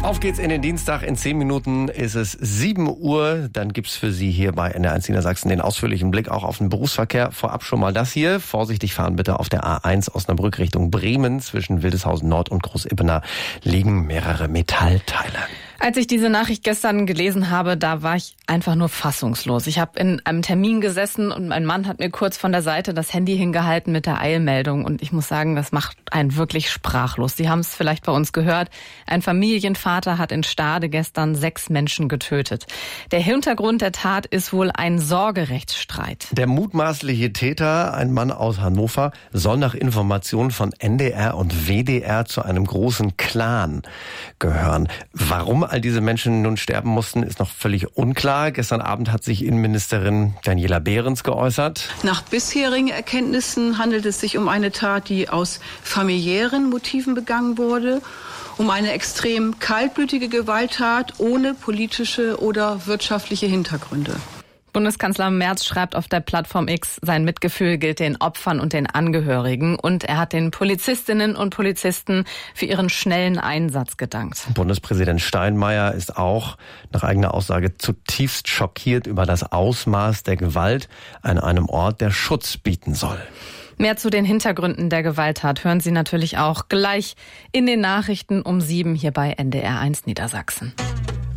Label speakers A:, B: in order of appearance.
A: Auf geht's in den Dienstag. In 10 Minuten ist es 7 Uhr. Dann gibt's für Sie hier bei NDR1 Niedersachsen den ausführlichen Blick auch auf den Berufsverkehr. Vorab schon mal das hier. Vorsichtig fahren bitte auf der A1 Osnabrück Richtung Bremen. Zwischen Wildeshausen Nord und Großippener liegen mehrere Metallteile.
B: Als ich diese Nachricht gestern gelesen habe, da war ich einfach nur fassungslos. Ich habe in einem Termin gesessen und mein Mann hat mir kurz von der Seite das Handy hingehalten mit der Eilmeldung. Und ich muss sagen, das macht einen wirklich sprachlos. Sie haben es vielleicht bei uns gehört. Ein Familienvater hat in Stade gestern 6 Menschen getötet. Der Hintergrund der Tat ist wohl ein Sorgerechtsstreit.
A: Der mutmaßliche Täter, ein Mann aus Hannover, soll nach Informationen von NDR und WDR zu einem großen Clan gehören. Warum all diese Menschen nun sterben mussten, ist noch völlig unklar. Gestern Abend hat sich Innenministerin Daniela Behrens geäußert.
C: Nach bisherigen Erkenntnissen handelt es sich um eine Tat, die aus familiären Motiven begangen wurde, um eine extrem kaltblütige Gewalttat ohne politische oder wirtschaftliche Hintergründe.
B: Bundeskanzler Merz schreibt auf der Plattform X, sein Mitgefühl gilt den Opfern und den Angehörigen. Und er hat den Polizistinnen und Polizisten für ihren schnellen Einsatz gedankt.
A: Bundespräsident Steinmeier ist auch nach eigener Aussage zutiefst schockiert über das Ausmaß der Gewalt an einem Ort, der Schutz bieten soll.
B: Mehr zu den Hintergründen der Gewalttat hören Sie natürlich auch gleich in den Nachrichten um 7 hier bei NDR1 Niedersachsen.